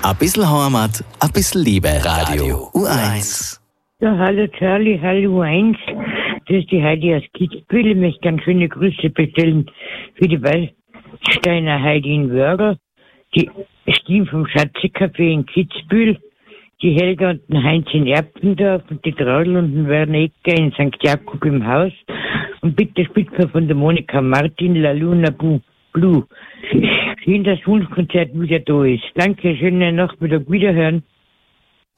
Ein bisschen Heimat, ein bisschen Liebe. Radio U1. Ja, hallo Charlie, hallo U1. Das ist die Heidi aus Kitzbühel. Ich möchte ganz schöne Grüße bestellen für die Waldsteiner Heidi in Wörger, die Steve vom Schatzecafé in Kitzbühel, die Helga und den Heinz in Erpendorf und die Traudl und den Werner Ecker in St. Jakob im Haus. Und bitte Spitzer von der Monika Martin, La Luna Blue. Schön, dass das Wunschkonzert wieder da ist. Danke, schönen Nachmittag, wiederhören.